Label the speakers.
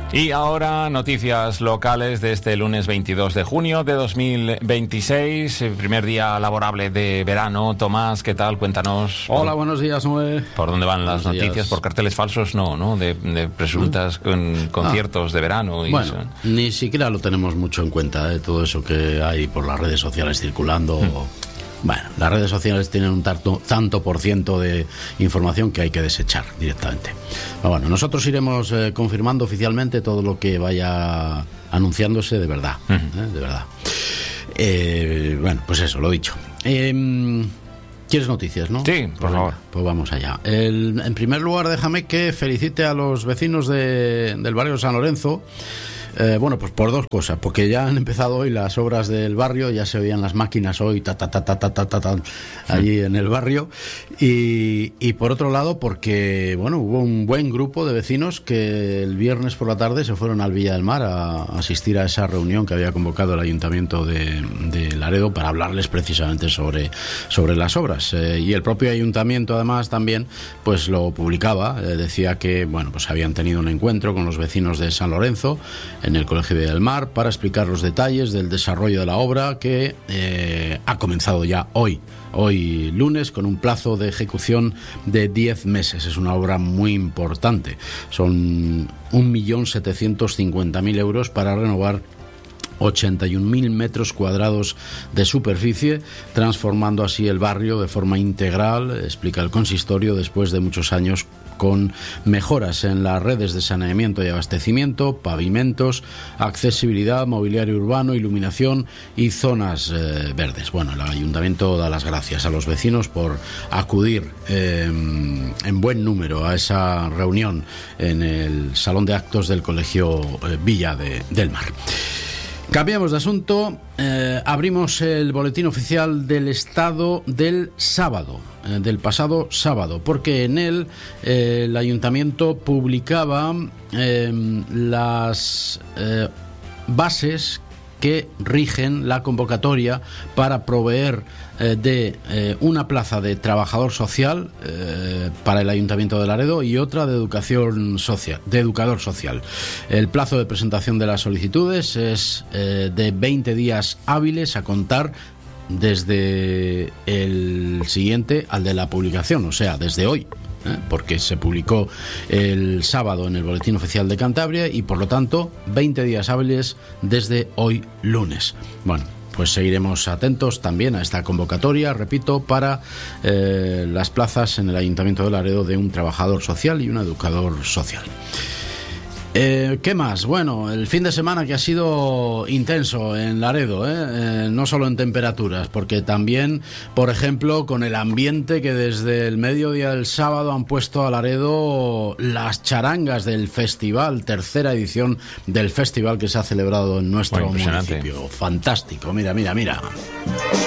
Speaker 1: Y ahora noticias locales de este lunes 22 de junio de 2026, el primer día laborable de verano. Tomás, ¿qué tal? Cuéntanos.
Speaker 2: Hola, buenos días, Noé.
Speaker 1: ¿Por dónde van las noticias? ¿Por carteles falsos? No, de presuntas conciertos de verano. Y
Speaker 2: bueno, eso. Ni siquiera lo tenemos mucho en cuenta, todo eso que hay por las redes sociales circulando. Bueno, las redes sociales tienen un tanto por ciento de información que hay que desechar directamente. Pero bueno, nosotros iremos confirmando oficialmente todo lo que vaya anunciándose de verdad. De verdad. Bueno, pues eso, lo dicho. ¿Quieres noticias, no?
Speaker 1: Sí, por favor.
Speaker 2: Pues vamos allá. En primer lugar, déjame que felicite a los vecinos del barrio de San Lorenzo. Bueno, pues por dos cosas, porque ya han empezado hoy las obras del barrio, ya se oían las máquinas hoy allí en el barrio, y por otro lado porque, bueno, hubo un buen grupo de vecinos que el viernes por la tarde se fueron al Villa del Mar a asistir a esa reunión que había convocado el Ayuntamiento de Laredo para hablarles precisamente sobre las obras, y el propio Ayuntamiento además también pues lo publicaba, decía que, bueno, pues habían tenido un encuentro con los vecinos de San Lorenzo en el Colegio Villa del Mar para explicar los detalles del desarrollo de la obra que ha comenzado ya hoy lunes, con un plazo de ejecución de 10 meses. Es una obra muy importante. Son 1.750.000 euros para renovar 81.000 metros cuadrados de superficie, transformando así el barrio de forma integral, explica el consistorio, después de muchos años con mejoras en las redes de saneamiento y abastecimiento, pavimentos, accesibilidad, mobiliario urbano, iluminación y zonas verdes. Bueno, el Ayuntamiento da las gracias a los vecinos por acudir en buen número a esa reunión en el Salón de Actos del Colegio Villa del Mar. Cambiamos de asunto, abrimos el boletín oficial del Estado del sábado, del pasado sábado, porque en él el Ayuntamiento publicaba las bases que rigen la convocatoria para proveer de una plaza de trabajador social para el Ayuntamiento de Laredo y otra de educación social, de educador social. El plazo de presentación de las solicitudes es de 20 días hábiles a contar desde el siguiente al de la publicación, o sea, desde hoy, porque se publicó el sábado en el Boletín Oficial de Cantabria y por lo tanto 20 días hábiles desde hoy lunes. Bueno, pues seguiremos atentos también a esta convocatoria, repito, para las plazas en el Ayuntamiento de Laredo de un trabajador social y un educador social. ¿Qué más? Bueno, el fin de semana que ha sido intenso en Laredo, no solo en temperaturas, porque también, por ejemplo, con el ambiente que desde el mediodía del sábado han puesto a Laredo las charangas del festival, tercera edición del festival que se ha celebrado en nuestro municipio. Fantástico, mira.